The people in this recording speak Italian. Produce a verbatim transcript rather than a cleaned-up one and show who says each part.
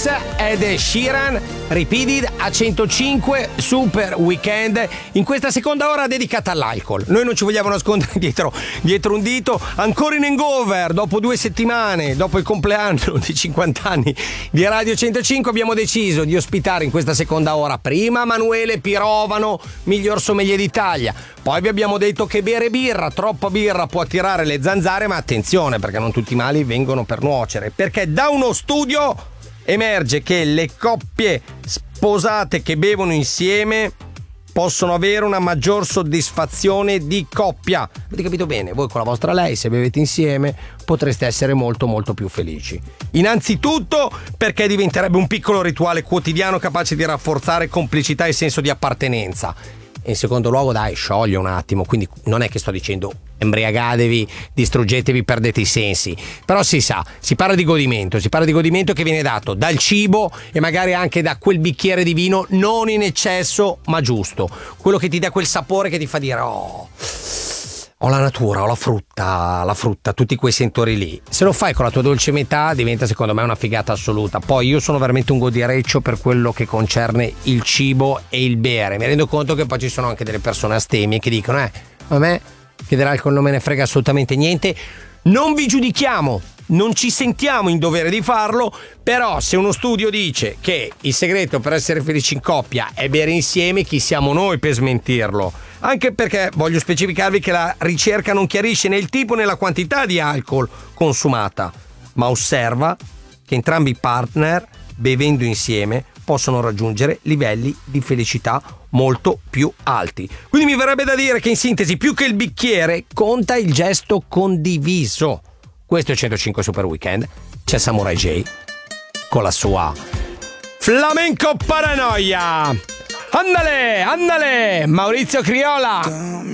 Speaker 1: X ed Sheeran, Repeated a centocinque Super Weekend, in questa seconda ora dedicata all'alcol. Noi non ci vogliamo nascondere dietro, dietro un dito, ancora in hangover, dopo due settimane, dopo il compleanno di cinquanta anni di Radio centocinque, abbiamo deciso di ospitare in questa seconda ora prima Manuele Pirovano, miglior sommelier d'Italia. Poi vi abbiamo detto che bere birra, troppa birra può attirare le zanzare, ma attenzione, perché non tutti i mali vengono per nuocere, perché da uno studio emerge che le coppie sposate che bevono insieme possono avere una maggior soddisfazione di coppia. Avete capito bene? Voi con la vostra lei, se bevete insieme, potreste essere molto molto più felici. Innanzitutto perché diventerebbe un piccolo rituale quotidiano capace di rafforzare complicità e senso di appartenenza. E in secondo luogo, dai, scioglie un attimo, quindi non è che sto dicendo embriagatevi, distruggetevi, perdete i sensi, però si sa, si parla di godimento, si parla di godimento che viene dato dal cibo e magari anche da quel bicchiere di vino, non in eccesso ma giusto, quello che ti dà quel sapore che ti fa dire oh, ho la natura, ho la frutta, la frutta, tutti quei sentori lì. Se lo fai con la tua dolce metà diventa secondo me una figata assoluta. Poi io sono veramente un godireccio per quello che concerne il cibo e il bere. Mi rendo conto che poi ci sono anche delle persone astemie che dicono eh, a me che dell'alcol non me ne frega assolutamente niente. Non vi giudichiamo, non ci sentiamo in dovere di farlo, però se uno studio dice che il segreto per essere felici in coppia è bere insieme, chi siamo noi per smentirlo? Anche perché voglio specificarvi che la ricerca non chiarisce né il tipo né la quantità di alcol consumata, ma osserva che entrambi i partner, bevendo insieme, possono raggiungere livelli di felicità molto più alti. Quindi mi verrebbe da dire che in sintesi, più che il bicchiere, conta il gesto condiviso. Questo è centocinque Super Weekend. C'è Samurai J con la sua Flamenco Paranoia. Andale, andale, Maurizio Criolla.